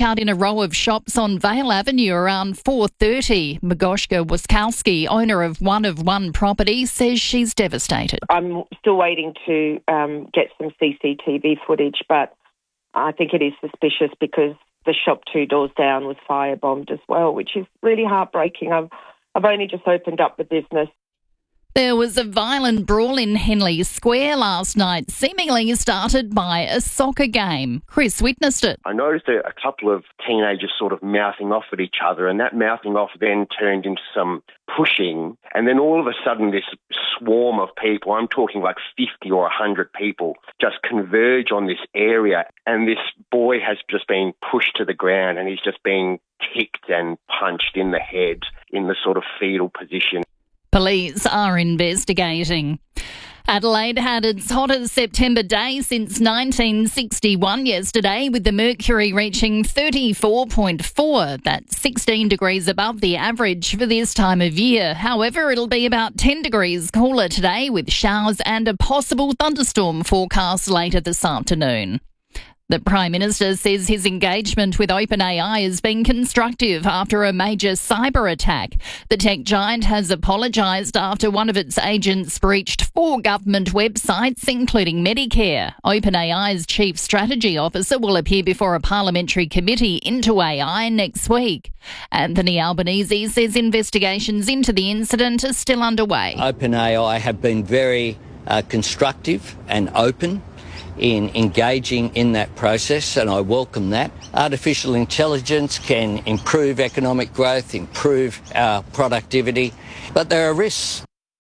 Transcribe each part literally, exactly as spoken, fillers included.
out in a row of shops on Vale Avenue around four thirty. Magoshka Waskowski, owner of One of One property, says she's devastated. I'm still waiting to um, get some C C T V footage, but I think it is suspicious because the shop two doors down was firebombed as well, which is really heartbreaking. I've, I've only just opened up the business. There was a violent brawl in Henley Square last night, seemingly started by a soccer game. Chris witnessed it. I noticed a, a couple of teenagers sort of mouthing off at each other, and that mouthing off then turned into some pushing, and then all of a sudden this swarm of people, I'm talking like fifty or one hundred people, just converge on this area, and this boy has just been pushed to the ground and he's just being kicked and punched in the head in the sort of fetal position. Police are investigating. Adelaide had its hottest September day since nineteen sixty-one yesterday, with the mercury reaching thirty-four point four. That's sixteen degrees above the average for this time of year. However, it'll be about ten degrees cooler today, with showers and a possible thunderstorm forecast later this afternoon. The Prime Minister says his engagement with OpenAI has been constructive after a major cyber attack. The tech giant has apologised after one of its agents breached four government websites, including Medicare. OpenAI's Chief Strategy Officer will appear before a parliamentary committee into A I next week. Anthony Albanese says investigations into the incident are still underway. OpenAI have been very uh, constructive and open in engaging in that process, and I welcome that. Artificial intelligence can improve economic growth, improve our productivity, but there are risks.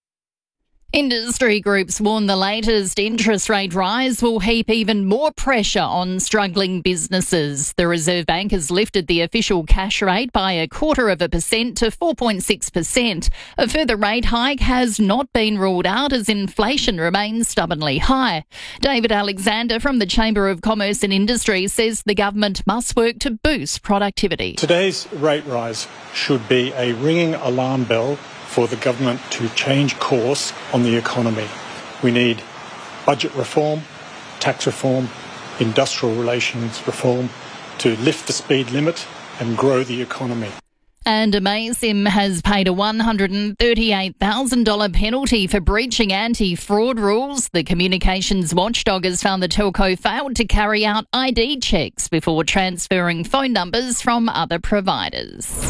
Industry groups warn the latest interest rate rise will heap even more pressure on struggling businesses. The Reserve Bank has lifted the official cash rate by a quarter of a percent to four point six percent. A further rate hike has not been ruled out as inflation remains stubbornly high. David Alexander from the Chamber of Commerce and Industry says the government must work to boost productivity. Today's rate rise should be a ringing alarm bell for the government to change course on the economy. We need budget reform, tax reform, industrial relations reform to lift the speed limit and grow the economy. And Amaysim has paid a one hundred thirty-eight thousand dollars penalty for breaching anti-fraud rules. The communications watchdog has found the telco failed to carry out I D checks before transferring phone numbers from other providers.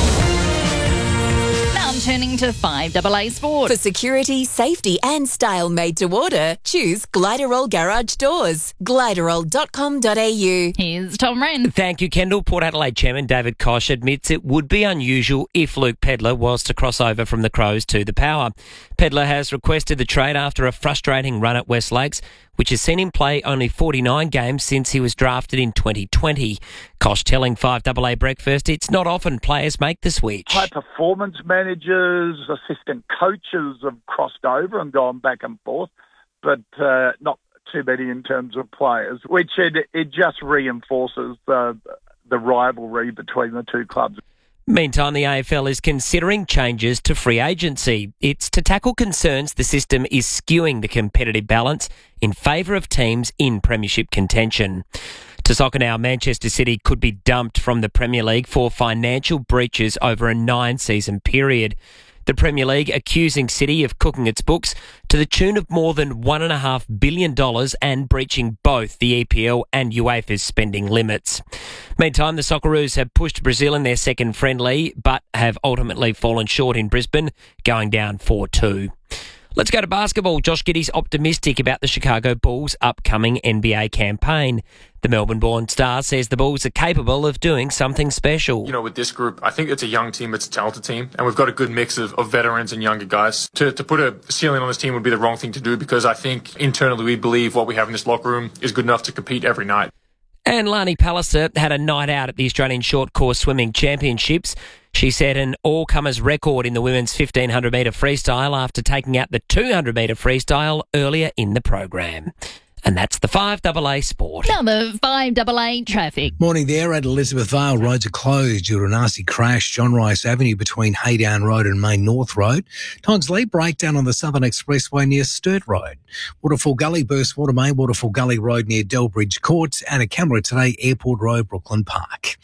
Turning to five double A Sport. For security, safety and style made to order, choose Gliderol Garage Doors. gliderol dot com dot a u. Here's Tom Wren. Thank you, Kendall. Port Adelaide Chairman David Koch admits it would be unusual if Luke Pedlar was to cross over from the Crows to the Power. Pedlar has requested the trade after a frustrating run at West Lakes, which has seen him play only forty-nine games since he was drafted in twenty twenty. Koch telling five double A Breakfast it's not often players make the switch. High performance managers, assistant coaches have crossed over and gone back and forth, but uh, not too many in terms of players, which it, it just reinforces the, the rivalry between the two clubs. Meantime, the A F L is considering changes to free agency. It's to tackle concerns the system is skewing the competitive balance in favour of teams in premiership contention. To soccer now, Manchester City could be dumped from the Premier League for financial breaches over a nine-season period. The Premier League accusing City of cooking its books to the tune of more than one point five billion dollars and breaching both the E P L and UEFA's spending limits. Meantime, the Socceroos have pushed Brazil in their second friendly, but have ultimately fallen short in Brisbane, going down four two. Let's go to basketball. Josh Giddey's optimistic about the Chicago Bulls' upcoming N B A campaign. The Melbourne-born star says the Bulls are capable of doing something special. You know, with this group, I think it's a young team, it's a talented team, and we've got a good mix of, of veterans and younger guys. To, to put a ceiling on this team would be the wrong thing to do, because I think internally we believe what we have in this locker room is good enough to compete every night. And Lani Palliser had a night out at the Australian Short Course Swimming Championships. She set an all-comers record in the women's fifteen hundred metre freestyle after taking out the two hundred metre freestyle earlier in the program. And that's the five double A Sport. Now the five double A traffic. Morning there at Elizabeth Vale. Roads are closed due to a nasty crash. John Rice Avenue between Haydown Road and Main North Road. Tonsley breakdown on the Southern Expressway near Sturt Road. Waterfall Gully burst water main, Waterfall Gully Road near Delbridge Courts, and a camera today, Airport Road, Brooklyn Park.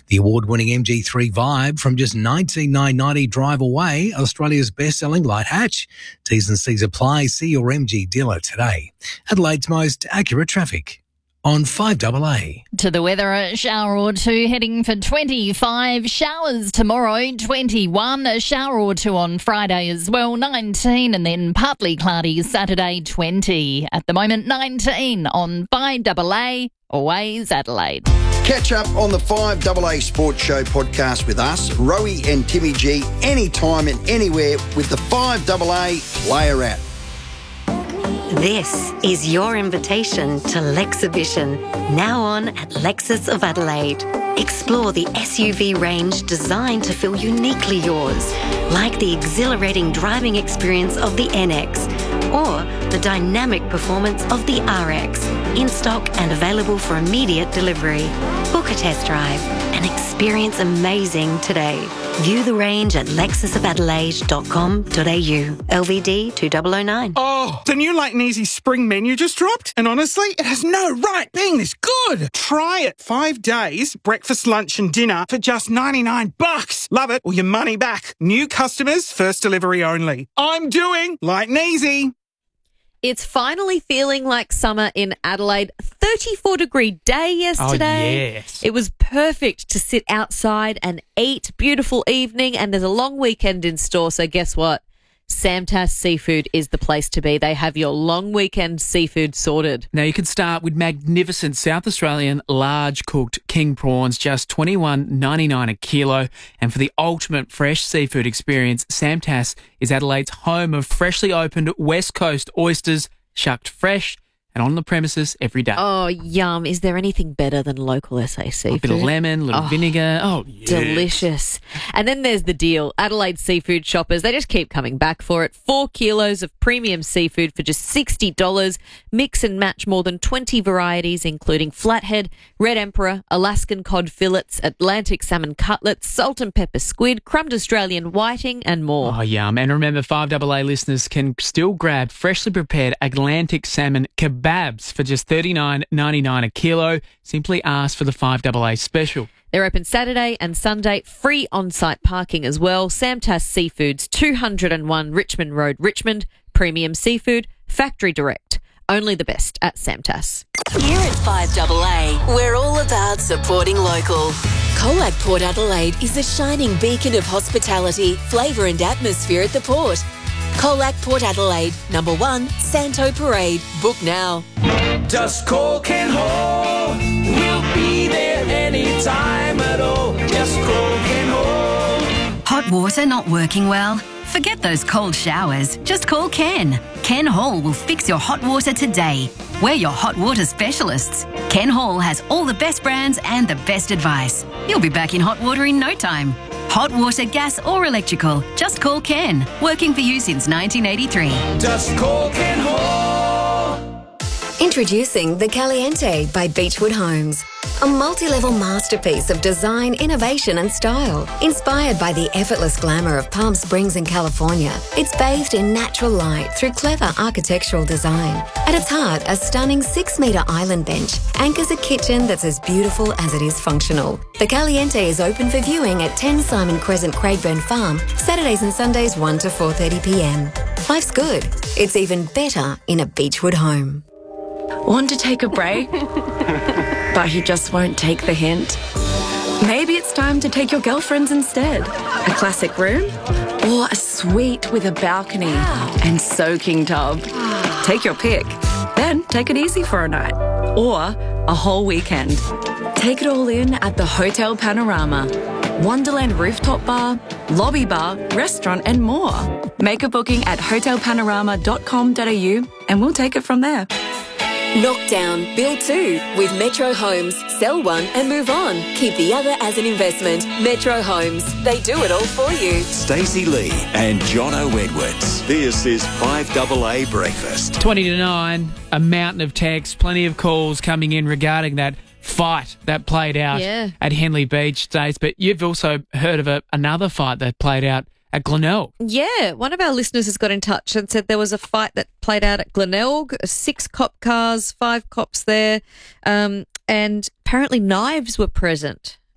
The award-winning M G three Vibe from just nineteen thousand nine hundred ninety drive away, Australia's best-selling light hatch. T's and C's apply. See your M G dealer today. Adelaide's most accurate traffic on five A A. To the weather, a shower or two heading for twenty-five. Showers tomorrow, twenty-one. A shower or two on Friday as well, nineteen. And then partly cloudy Saturday, twenty. At the moment, nineteen on five A A. Always Adelaide. Catch up on the five A A Sports Show podcast with us, Rowie and Timmy G, anytime and anywhere with the five A A Player app. This is your invitation to Lexibition, now on at Lexus of Adelaide. Explore the S U V range designed to feel uniquely yours, like the exhilarating driving experience of the N X or the dynamic performance of the R X, in stock and available for immediate delivery. Book a test drive and experience amazing today. View the range at lexus of adelaide dot com dot a u. L V D two thousand nine. Oh, the new Light and Easy spring menu just dropped, and honestly, it has no right being this good. Try it. Five days, breakfast, lunch and dinner for just ninety-nine bucks. Love it or your money back. New customers, first delivery only. I'm doing Light and Easy. It's finally feeling like summer in Adelaide. thirty-four degree day yesterday. Oh, yes. It was perfect to sit outside and eat. Beautiful evening, and there's a long weekend in store. So guess what? Samtas Seafood is the place to be. They have your long weekend seafood sorted. Now, you can start with magnificent South Australian large cooked king prawns, just twenty-one ninety-nine a kilo. And for the ultimate fresh seafood experience, Samtas is Adelaide's home of freshly opened West Coast oysters, shucked fresh and on the premises every day. Oh, yum. Is there anything better than local S A seafood? A bit of lemon, a little oh, vinegar. Oh, yes. Delicious. And then there's the deal. Adelaide seafood shoppers, they just keep coming back for it. Four kilos of premium seafood for just sixty dollars. Mix and match more than twenty varieties, including flathead, red emperor, Alaskan cod fillets, Atlantic salmon cutlets, salt and pepper squid, crumbed Australian whiting, and more. Oh, yum. And remember, five A A listeners can still grab freshly prepared Atlantic salmon kebabs for just thirty-nine ninety-nine a kilo. Simply ask for the five A A special. They're open Saturday and Sunday, free on-site parking as well. Samtas Seafoods, two oh one Richmond Road, Richmond. Premium seafood, factory direct. Only the best at Samtas. Here at five A A, we're all about supporting local. Colac Port Adelaide is a shining beacon of hospitality, flavour and atmosphere at the port. Colac Port Adelaide, number one, Santo Parade. Book now. Just call Ken Hall. We'll be there anytime at all. Just call Ken Hall. Hot water not working well? Forget those cold showers. Just call Ken. Ken Hall will fix your hot water today. We're your hot water specialists. Ken Hall has all the best brands and the best advice. You'll be back in hot water in no time. Hot water, gas or electrical, just call Ken. Working for you since nineteen eighty-three. Just call Ken Hall. Introducing the Caliente by Beechwood Homes. A multi-level masterpiece of design, innovation and style. Inspired by the effortless glamour of Palm Springs in California, it's bathed in natural light through clever architectural design. At its heart, a stunning six-metre island bench anchors a kitchen that's as beautiful as it is functional. The Caliente is open for viewing at ten Simon Crescent, Craigburn Farm, Saturdays and Sundays one to four thirty p m. Life's good. It's even better in a Beechwood home. Want to take a break? But he just won't take the hint. Maybe it's time to take your girlfriends instead. A classic room or a suite with a balcony and soaking tub. Take your pick. Then take it easy for a night or a whole weekend. Take it all in at the Hotel Panorama. Wonderland rooftop bar, lobby bar, restaurant and more. Make a booking at hotel panorama dot com dot a u and we'll take it from there. Knock down, build two with Metro Homes. Sell one and move on. Keep the other as an investment. Metro Homes. They do it all for you. Stacey Lee and Jono Edwards. This is five A A Breakfast. twenty to nine, a mountain of texts, plenty of calls coming in regarding that fight that played out yeah. at Henley Beach, Stace. But you've also heard of a, another fight that played out at Glenelg. Yeah, one of our listeners has got in touch and said there was a fight that played out at Glenelg, six cop cars, five cops there, um, and apparently knives were present.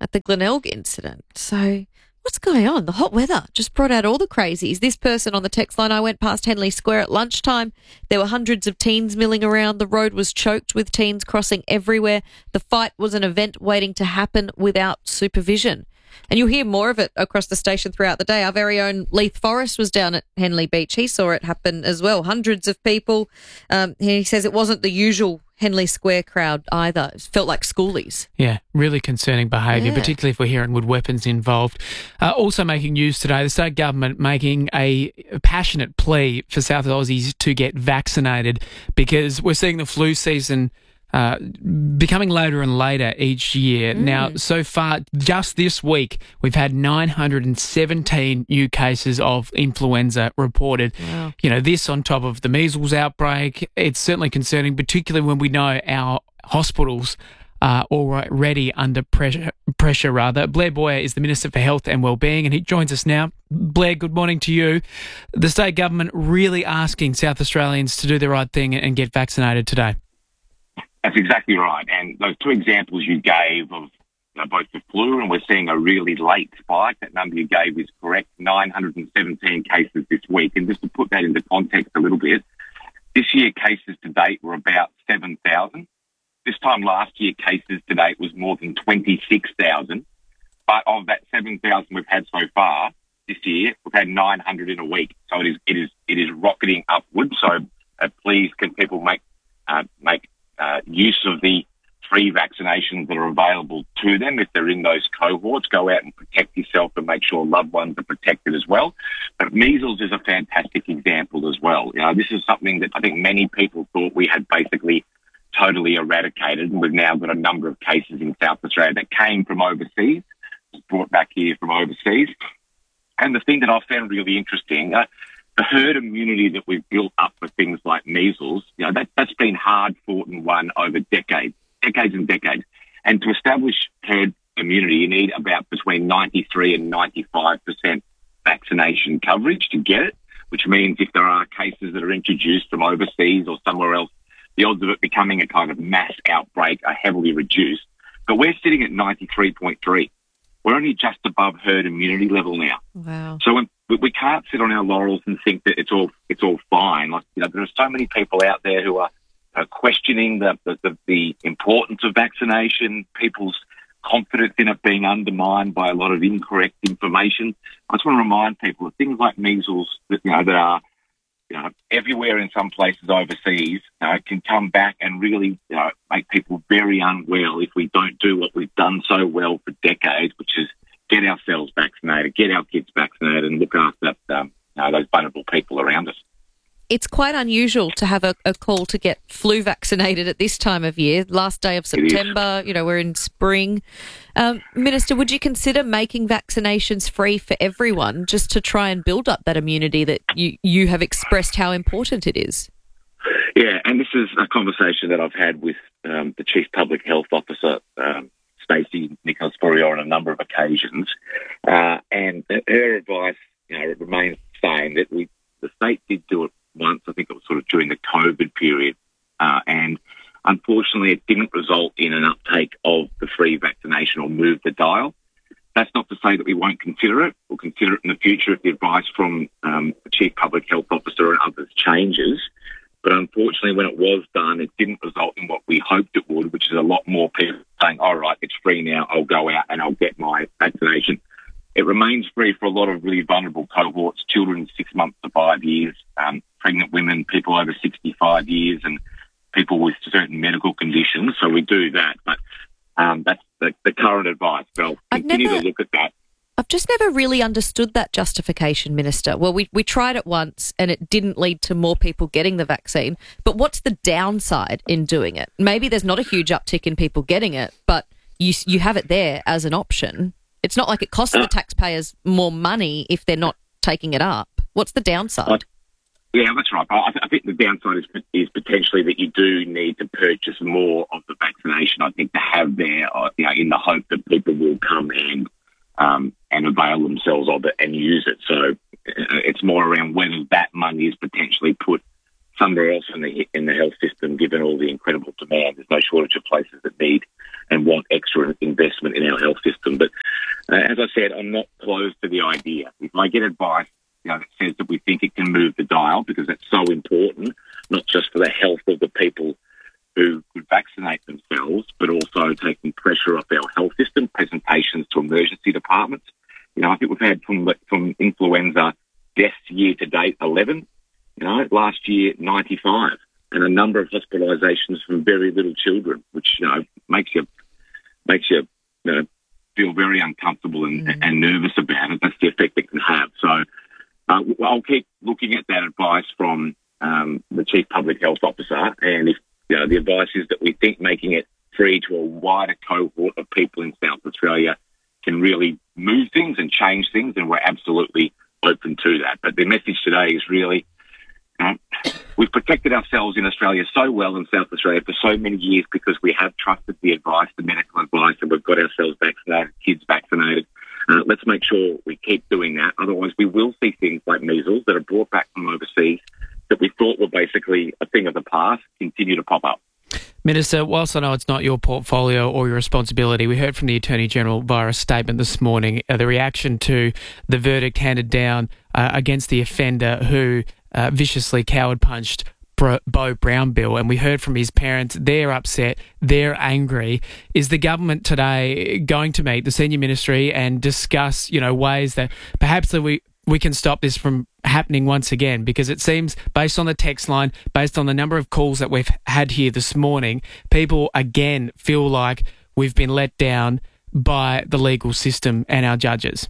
at the Glenelg incident. So what's going on? The hot weather just brought out all the crazies. This person on the text line, I went past Henley Square at lunchtime. There were hundreds of teens milling around. The road was choked with teens crossing everywhere. The fight was an event waiting to happen without supervision. And you'll hear more of it across the station throughout the day. Our very own Leith Forrest was down at Henley Beach. He saw it happen as well. Hundreds of people. Um, he says it wasn't the usual Henley Square crowd either. It felt like schoolies. Yeah, really concerning behaviour, Yeah. particularly if we're hearing with weapons involved. Uh, also making news today, the state government making a passionate plea for South Aussies to get vaccinated because we're seeing the flu season Uh, becoming later and later each year. Mm. Now, so far, just this week, we've had nine hundred seventeen new cases of influenza reported. Wow. You know, this on top of the measles outbreak, it's certainly concerning, particularly when we know our hospitals are already under pressure, pressure rather. Blair Boyer is the Minister for Health and Wellbeing, and he joins us now. Blair, good morning to you. The state government really asking South Australians to do the right thing and get vaccinated today. That's exactly right. And those two examples you gave of you know, both the flu and we're seeing a really late spike, that number you gave is correct, nine hundred seventeen cases this week. And just to put that into context a little bit, this year cases to date were about seven thousand. This time last year cases to date was more than twenty-six thousand. But of that seven thousand we've had so far this year, we've had nine hundred in a week. So it is it is it is rocketing upwards. So uh, please can people make uh, make Uh, use of the free vaccinations that are available to them if they're in those cohorts. Go out and protect yourself and make sure loved ones are protected as well. But measles is a fantastic example as well. You know, this is something that I think many people thought we had basically totally eradicated, and we've now got a number of cases in South Australia that came from overseas, brought back here from overseas. And the thing that I found really interesting, uh, the herd immunity that we've built up for things like measles, you know, that, that's been hard fought and won over decades, decades and decades. And to establish herd immunity, you need about between ninety-three and ninety-five percent vaccination coverage to get it, which means if there are cases that are introduced from overseas or somewhere else, the odds of it becoming a kind of mass outbreak are heavily reduced. But we're sitting at ninety-three point three. We're only just above herd immunity level now. Wow. So when, we can't sit on our laurels and think that it's all it's all fine. Like, you know, there are so many people out there who are, are questioning the, the, the, the importance of vaccination, people's confidence in it being undermined by a lot of incorrect information. I just want to remind people that things like measles that, you know, that are you know, everywhere in some places overseas uh, can come back and really you know, make people very unwell if we don't do what we've done so well for decades, which is get ourselves vaccinated, get our kids vaccinated and look after um, you know, those vulnerable people around us. It's quite unusual to have a, a call to get flu vaccinated at this time of year, last day of September, you know, we're in spring. Um, Minister, would you consider making vaccinations free for everyone just to try and build up that immunity that you, you have expressed how important it is? Yeah, and this is a conversation that I've had with um, the Chief Public Health Officer, um, Stacey Nicholas-Furrier, on a number of occasions, uh, and her advice, you know, remains the same, that we the state did do it once. I think it was sort of during the COVID period, uh, and unfortunately it didn't result in an uptake of the free vaccination or move the dial. That's not to say that we won't consider it. We'll consider it in the future if the advice from um, the Chief Public Health Officer and others changes. But unfortunately, when it was done, it didn't result in what we hoped it would, which is a lot more people saying, all right, it's free now, I'll go out and I'll get my vaccination. It remains free for a lot of really vulnerable cohorts, children six months to five years, um, pregnant women, people over sixty-five years, and people with certain medical conditions. So we do that, but um, that's the, the current advice. But I'll I've continue never- to look at that. I've just never really understood that justification, Minister. Well, we, we tried it once and it didn't lead to more people getting the vaccine. But what's the downside in doing it? Maybe there's not a huge uptick in people getting it, but you you have it there as an option. It's not like it costs the taxpayers more money if they're not taking it up. What's the downside? Yeah, that's right. I, I think the downside is, is potentially that you do need to purchase more of the vaccination, I think, to have there, uh, you know, in the hope that people will come and um, and avail themselves of it and use it. So uh, it's more around whether that money is potentially put somewhere else in the in the health system, given all the incredible demand. There's no shortage of places that need and want extra extra investment in our health system. But uh, as I said, I'm not closed to the idea. If I get advice, you know, that says that we think it can move the dial, because that's so important, not just for the health of the people who could vaccinate themselves, but also taking pressure off our health system, presentations to emergency departments. You know, I think we've had from from influenza deaths year to date eleven. You know, last year ninety-five, and a number of hospitalisations from very little children, which you know makes you makes you, you know, feel very uncomfortable and, mm. and nervous about it. That's the effect it can have. So uh, I'll keep looking at that advice from um, the Chief Public Health Officer, and if you know the advice is that we think making it free to a wider cohort of people in South Australia can really move things and change things, and we're absolutely open to that. But the message today is really, you know, we've protected ourselves in Australia so well, in South Australia, for so many years, because we have trusted the advice, the medical advice, and we've got ourselves vaccinated, kids vaccinated. Uh, let's make sure we keep doing that. Otherwise, we will see things like measles that are brought back from overseas that we thought were basically a thing of the past continue to pop up. Minister, whilst I know it's not your portfolio or your responsibility, we heard from the Attorney-General via a statement this morning, uh, the reaction to the verdict handed down uh, against the offender who uh, viciously coward-punched Bro- Beau Brownbill, and we heard from his parents. They're upset, they're angry. Is the government today going to meet the senior ministry and discuss, you know, ways that perhaps that we we can stop this from happening once again? Because it seems, based on the text line, based on the number of calls that we've had here this morning, people again feel like we've been let down by the legal system and our judges.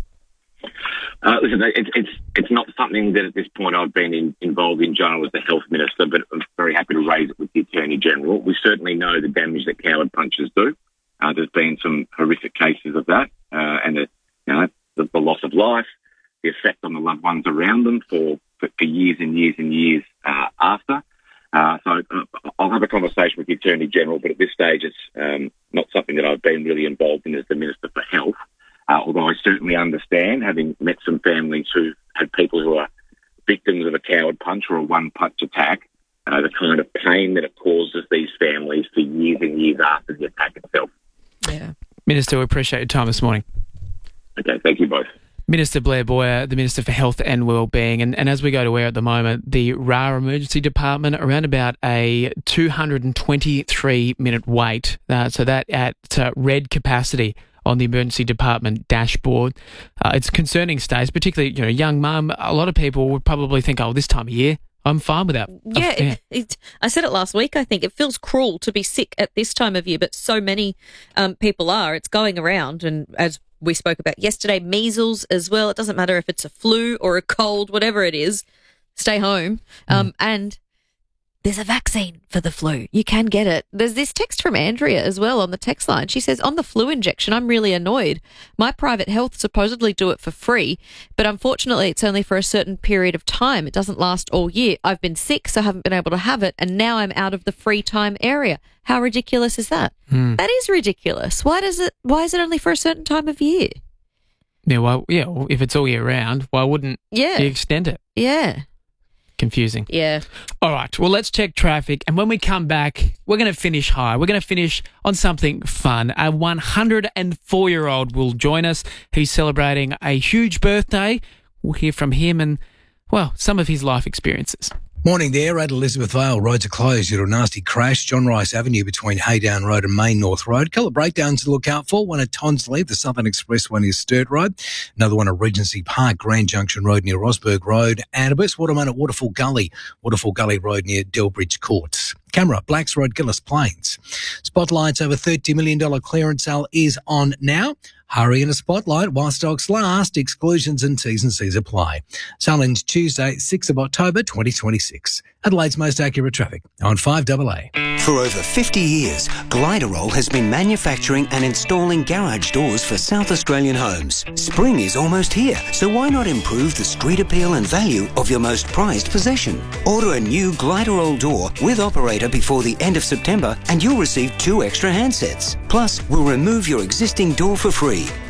Uh, listen, it's, it's it's not something that at this point I've been in, involved in, John, as the Health Minister, but I'm very happy to raise it with the Attorney-General. We certainly know the damage that coward punches do. Uh, there's been some horrific cases of that, uh, and the, you know, the, the loss of life, the effect on the loved ones around them for, for, for years and years and years uh, after. Uh, so uh, I'll have a conversation with the Attorney-General, but at this stage it's um, not something that I've been really involved in as the Minister for Health. Uh, although I certainly understand, having met some families who had people who are victims of a coward punch or a one-punch attack, uh, the kind of pain that it causes these families for years and years after the attack itself. Yeah. Minister, we appreciate your time this morning. Okay, thank you both. Minister Blair Boyer, the Minister for Health and Wellbeing, and, and as we go to air at the moment, the R A R Emergency Department around about a two hundred twenty-three minute wait, uh, so that at uh, red capacity on the emergency department dashboard. Uh, it's concerning, Stace, particularly, you know, young mum. A lot of people would probably think, oh, this time of year, I'm fine with that. Yeah, oh, yeah. It, it, I said it last week, I think. It feels cruel to be sick at this time of year, but so many um, people are. It's going around, and as we spoke about yesterday, measles as well. It doesn't matter if it's a flu or a cold, whatever it is, stay home. Um, mm. And there's a vaccine for the flu. You can get it. There's this text from Andrea as well on the text line. She says, on the flu injection, I'm really annoyed. My private health supposedly do it for free, but unfortunately it's only for a certain period of time. It doesn't last all year. I've been sick, so I haven't been able to have it, and now I'm out of the free time area. How ridiculous is that? Mm. That is ridiculous. Why does it? Why is it only for a certain time of year? Yeah, well, yeah. Well, if it's all year round, why wouldn't yeah. you extend it? Yeah. Confusing. Yeah. All right. Well, let's check traffic. And when we come back, we're going to finish high. We're going to finish on something fun. A one hundred four-year-old will join us. He's celebrating a huge birthday. We'll hear from him and, well, some of his life experiences. Morning there at Elizabeth Vale. Roads are closed due to a nasty crash. John Rice Avenue between Haydown Road and Main North Road. Couple of breakdowns to look out for. One at Tonsley, the Southern Expressway near Sturt Road. Another one at Regency Park, Grand Junction Road near Rosberg Road. And a burst water main at Waterfall Gully, Waterfall Gully Road near Delbridge Courts. Camera, Blacks Road, Gillis Plains. Spotlight's over thirty million dollars clearance sale is on now. Hurry in a spotlight while stocks last. Exclusions and T's and C's apply. Sale ends Tuesday, sixth of October, twenty twenty-six. Adelaide's most accurate traffic on five A A. For over fifty years, Gliderol has been manufacturing and installing garage doors for South Australian homes. Spring is almost here, so why not improve the street appeal and value of your most prized possession? Order a new Gliderol door with operator before the end of September and you'll receive two extra handsets. Plus, we'll remove your existing door for free.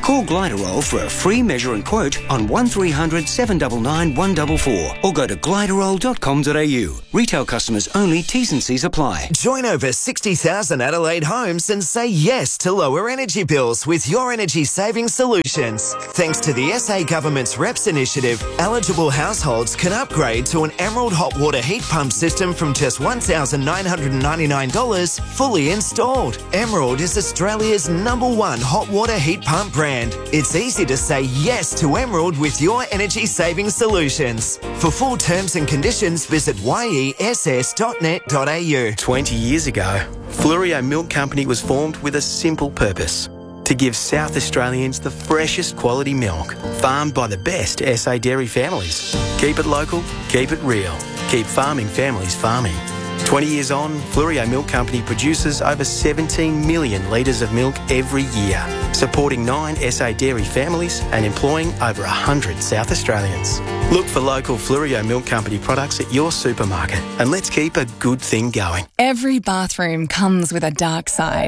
Call Gliderol for a free measure and quote on one three hundred seven nine nine one four four or go to gliderol dot com dot a u. Retail customers only, T's and C's apply. Join over sixty thousand Adelaide homes and say yes to lower energy bills with your energy saving solutions. Thanks to the S A Government's R E P S initiative, eligible households can upgrade to an Emerald hot water heat pump system from just one thousand nine hundred ninety-nine dollars fully installed. Emerald is Australia's number one hot water heat pump brand. It's easy to say yes to Emerald with your energy saving solutions. For full terms and conditions, visit y e s s dot net dot a u. twenty years ago, Flurio Milk Company was formed with a simple purpose: to give South Australians the freshest quality milk, farmed by the best S A dairy families. Keep it local, keep it real, keep farming families farming. twenty years on, Flurio Milk Company produces over seventeen million litres of milk every year, supporting nine S A dairy families and employing over one hundred South Australians. Look for local Flurio Milk Company products at your supermarket and let's keep a good thing going. Every bathroom comes with a dark side.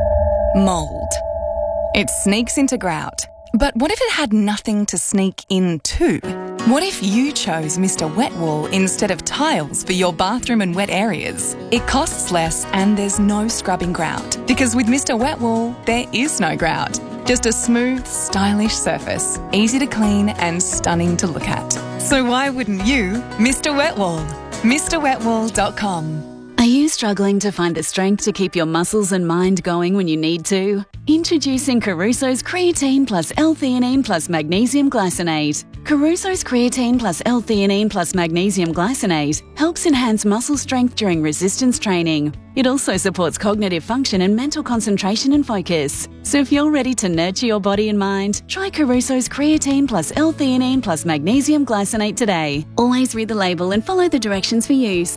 Mould. It sneaks into grout. But what if it had nothing to sneak into? What if you chose Mister Wet Wool instead of tiles for your bathroom and wet areas? It costs less and there's no scrubbing grout. Because with Mister Wet Wool, there is no grout. Just a smooth, stylish surface, easy to clean and stunning to look at. So why wouldn't you Mister Wet Wool? Mr wet wool dot com. Are you struggling to find the strength to keep your muscles and mind going when you need to? Introducing Caruso's Creatine Plus L-Theanine Plus Magnesium Glycinate. Caruso's Creatine Plus L-Theanine Plus Magnesium Glycinate helps enhance muscle strength during resistance training. It also supports cognitive function and mental concentration and focus. So if you're ready to nurture your body and mind, try Caruso's Creatine Plus L-Theanine Plus Magnesium Glycinate today. Always read the label and follow the directions for use.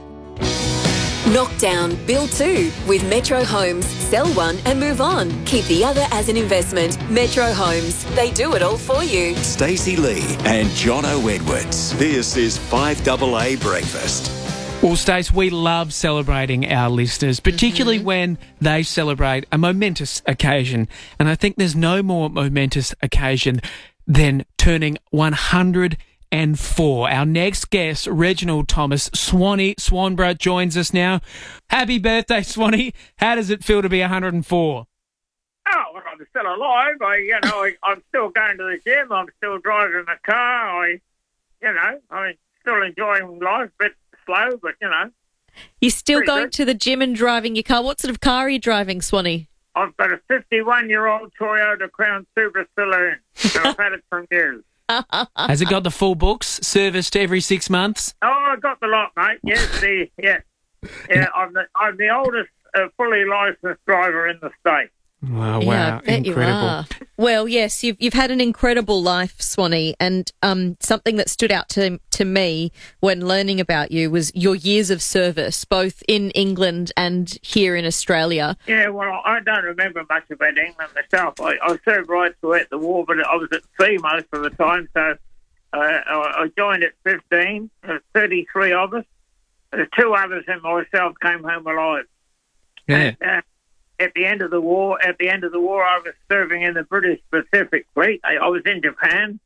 Knock down, build two with Metro Homes. Sell one and move on. Keep the other as an investment. Metro Homes. They do it all for you. Stacey Lee and Jono Edwards. This is five double A Breakfast. Well, Stace, we love celebrating our listeners, particularly mm-hmm. when they celebrate a momentous occasion. And I think there's no more momentous occasion than turning one hundred and four. Our next guest, Reginald Thomas, Swanee Swanborough, joins us now. Happy birthday, Swanee. How does it feel to be one hundred and four? Oh, well, I'm still alive. I, you know, I, I'm still going to the gym. I'm still driving the car. I, you know, I'm still enjoying life. A bit slow, but, you know. You're still going good. to the gym and driving your car. What sort of car are you driving, Swanee? I've got a fifty-one-year-old Toyota Crown Super Saloon, and I've had it for years. Has it got the full books, serviced every six months? Oh, I got the lot, mate. Yes, the yeah, yeah. I'm the I'm the oldest uh, fully licensed driver in the state. Oh, wow, yeah, I bet incredible. You are. Well, yes, you've you've had an incredible life, Swanee, and um, something that stood out to to me when learning about you was your years of service, both in England and here in Australia. Yeah, well, I don't remember much about England myself. I, I served right throughout the war, but I was at sea most of the time, so uh, I, I joined at fifteen. There were thirty-three of us. The two others and myself came home alive. Yeah. And, uh, At the end of the war, at the end of the war, I was serving in the British Pacific Fleet. I, I was in Japan,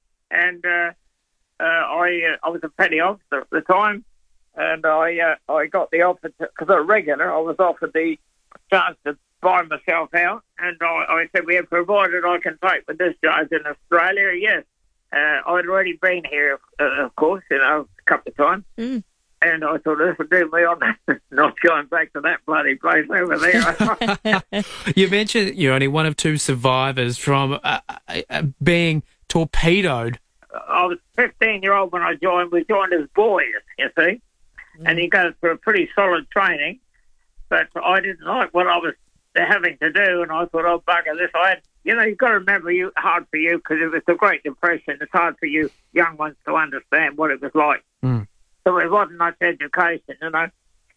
and uh, uh, I uh, I was a petty officer at the time, and I uh, I got the offer because I'm a regular. I was offered the chance to buy myself out, and I, I said, "We have provided I can take the discharge in Australia." Yes, uh, I'd already been here, uh, of course, you know, a couple of times. Mm. And I thought, this would do me on not going back to that bloody place over there. You mentioned you're only one of two survivors from uh, uh, being torpedoed. I was fifteen-year-old when I joined. We joined as boys, you see. Mm. And you go through a pretty solid training. But I didn't like what I was having to do, and I thought, oh, bugger this. I had, you know, you've got to remember, you hard for you, because it was the Great Depression. It's hard for you young ones to understand what it was like. Mm. So it wasn't much education, you know.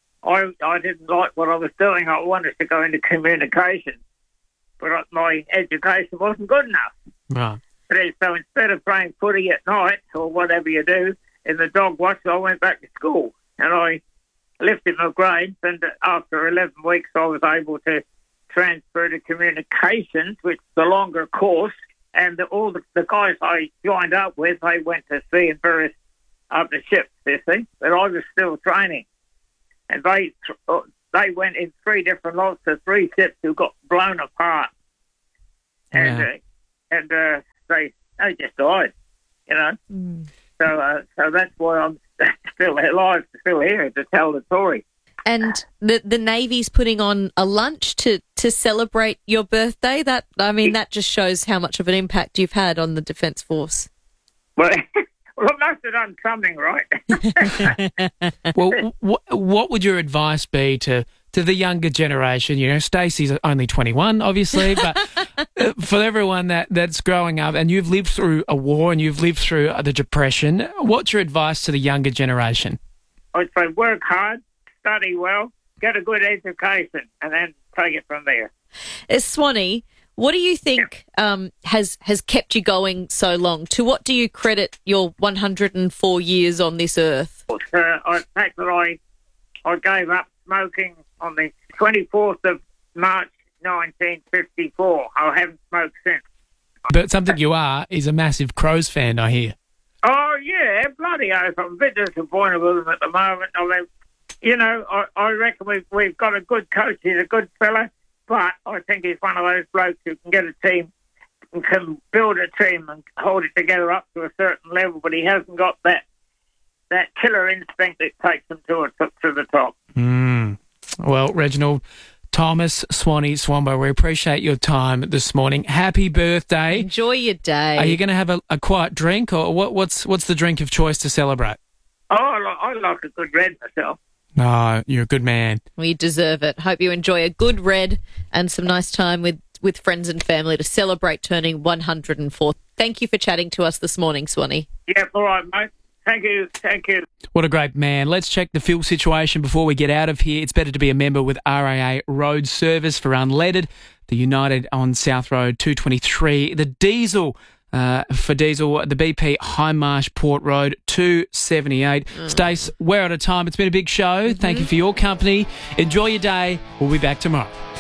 I I didn't like what I was doing. I wanted to go into communication, but my education wasn't good enough. Right. So instead of playing footy at night or whatever you do in the dog watch, I went back to school and I lifted my grades. And after eleven weeks, I was able to transfer to communications, which is the longer course. and the, all the, the guys I joined up with, they went to sea in various other ships, you see, but I was still training. And they they went in three different lots of three ships who got blown apart. And Wow. uh, and uh, they they just died, you know. Mm. So uh, so that's why I'm still alive, still here to tell the story. And the the Navy's putting on a lunch to, to celebrate your birthday. That I mean, that just shows how much of an impact you've had on the Defence Force. Well, well, I must have done something right. Well, w- what would your advice be to, to the younger generation? You know, Stacey's only twenty-one, obviously, but uh, for everyone that, that's growing up and you've lived through a war and you've lived through uh, the Depression, what's your advice to the younger generation? I'd say work hard, study well, get a good education, and then take it from there. Uh, Swanee, what do you think um, has has kept you going so long? To what do you credit your one hundred four years on this earth? Uh, the fact that I, I gave up smoking on the twenty-fourth of March nineteen fifty-four. I haven't smoked since. But something you are is a massive Crows fan, I hear. Oh, yeah, bloody oath. I'm a bit disappointed with him at the moment. I mean, you know, I, I reckon we've, we've got a good coach. He's a good fella, but I think he's one of those blokes who can get a team and can build a team and hold it together up to a certain level, but he hasn't got that that killer instinct that takes him to, a, to the top. Mm. Well, Reginald Thomas, Swanee, Swambo, we appreciate your time this morning. Happy birthday. Enjoy your day. Are you going to have a, a quiet drink or what, what's what's the drink of choice to celebrate? Oh, I like, I like a good red myself. No, you're a good man. Well, you deserve it. Hope you enjoy a good red and some nice time with, with friends and family to celebrate turning one hundred four. Thank you for chatting to us this morning, Swanee. Yeah, all right, mate. Thank you. Thank you. What a great man. Let's check the fuel situation before we get out of here. It's better to be a member with R A A Road Service for unleaded. The United on South Road two twenty-three. The diesel uh, for diesel, the B P High Marsh Port Road two seventy-eight. Mm. Stace, we're out of time. It's been a big show. Mm-hmm. Thank you for your company. Enjoy your day. We'll be back tomorrow.